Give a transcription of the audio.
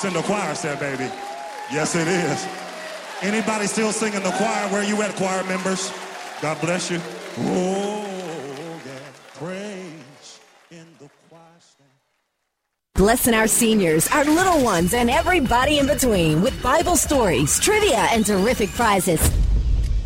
It's in the choir set, baby. Yes, it is. Anybody still singing the choir? Where you at, choir members? God bless you. Oh, yeah. Praise in the choir stand. Blessing our seniors, our little ones, and everybody in between with Bible stories, trivia, and terrific prizes.